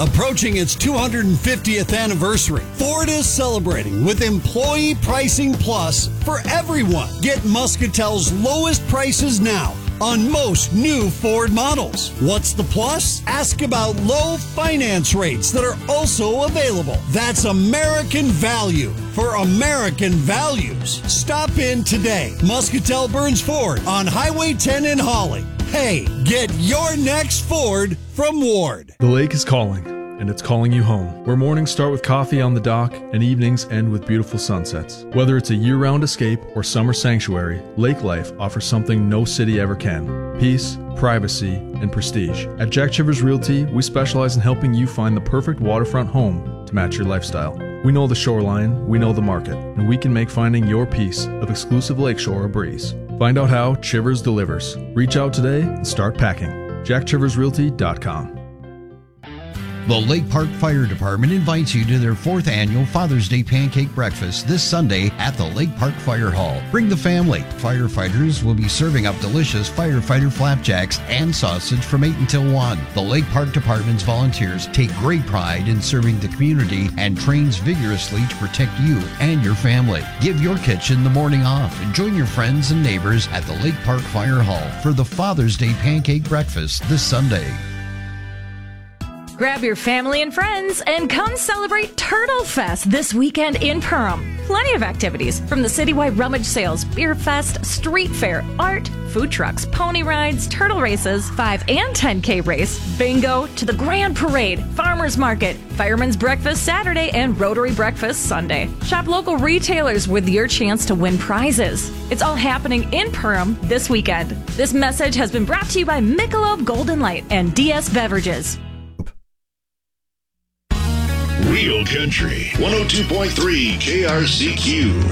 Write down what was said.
Approaching its 250th anniversary, Ford is celebrating with Employee Pricing Plus for everyone. Get Muscatel's lowest prices now on most new Ford models. What's the plus? Ask about low finance rates that are also available. That's American value for American values. Stop in today. Muscatel Burns Ford on Highway 10 in Holly. Hey, get your next Ford from Ward. The lake is calling, and it's calling you home. Where mornings start with coffee on the dock and evenings end with beautiful sunsets. Whether it's a year-round escape or summer sanctuary, lake life offers something no city ever can. Peace, privacy, and prestige. At Jack Chivers Realty, we specialize in helping you find the perfect waterfront home to match your lifestyle. We know the shoreline, we know the market, and we can make finding your piece of exclusive lakeshore a breeze. Find out how Chivers delivers. Reach out today and start packing. JackChiversRealty.com. The Lake Park Fire Department invites you to their 4th annual Father's Day Pancake Breakfast this Sunday at the Lake Park Fire Hall. Bring the family. Firefighters will be serving up delicious firefighter flapjacks and sausage from 8 until 1. The Lake Park Department's volunteers take great pride in serving the community and trains vigorously to protect you and your family. Give your kitchen the morning off and join your friends and neighbors at the Lake Park Fire Hall for the Father's Day Pancake Breakfast this Sunday. Grab your family and friends and come celebrate Turtle Fest this weekend in Perham. Plenty of activities from the citywide rummage sales, beer fest, street fair, art, food trucks, pony rides, turtle races, 5 and 10K race, bingo, to the grand parade, farmers market, fireman's breakfast Saturday, and Rotary breakfast Sunday. Shop local retailers with your chance to win prizes. It's all happening in Perham this weekend. This message has been brought to you by Michelob Golden Light and DS Beverages. Real Country 102.3 KRCQ.